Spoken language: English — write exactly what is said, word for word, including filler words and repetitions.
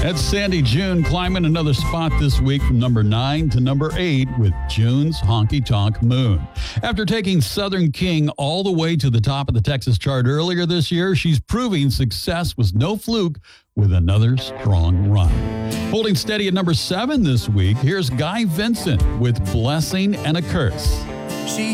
That's Sandy June climbing another spot this week from number nine to number eight with June's Honky Tonk Moon. After taking Southern King all the way to the top of the Texas chart earlier this year, she's proving success was no fluke with another strong run. Holding steady at number seven this week, here's Guy Vincent with Blessing and a Curse. She